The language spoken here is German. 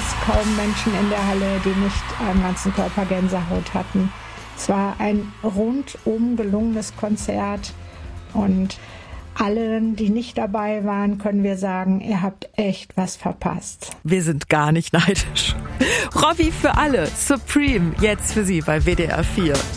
kaum Menschen in der Halle, die nicht am ganzen Körper Gänsehaut hatten. Es war ein rundum gelungenes Konzert und allen, die nicht dabei waren, können wir sagen, ihr habt echt was verpasst. Wir sind gar nicht neidisch. Robbie für alle, Supreme, jetzt für Sie bei WDR 4.